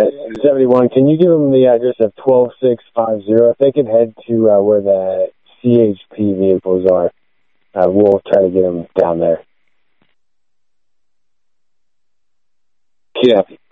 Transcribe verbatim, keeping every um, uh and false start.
seventy-one, can you give them the address of twelve six five zero? If they can head to uh, where the C H P vehicles are, uh, we'll try to get them down there. Yeah.